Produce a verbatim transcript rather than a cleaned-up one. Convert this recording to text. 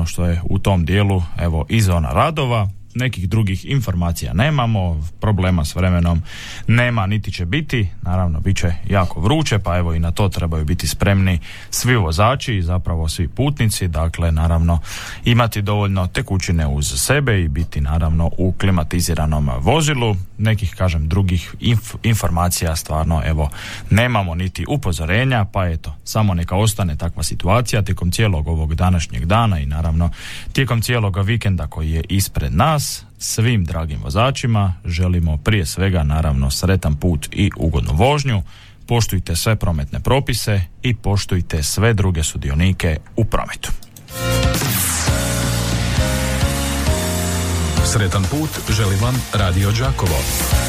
naravno što je u tom dijelu evo i zona radova. Nekih drugih informacija nemamo, problema s vremenom nema niti će biti, naravno bit će jako vruće, pa evo i na to trebaju biti spremni svi vozači i zapravo svi putnici, dakle naravno imati dovoljno tekućine uz sebe i biti naravno u klimatiziranom vozilu. Nekih, kažem, drugih inf- informacija stvarno evo nemamo niti upozorenja, pa eto, samo neka ostane takva situacija tijekom cijelog ovog današnjeg dana i naravno tijekom cijelog vikenda koji je ispred nas. Svim dragim vozačima želimo prije svega naravno sretan put i ugodnu vožnju, poštujte sve prometne propise i poštujte sve druge sudionike u prometu. Sretan put želi vam Radio Đakovo.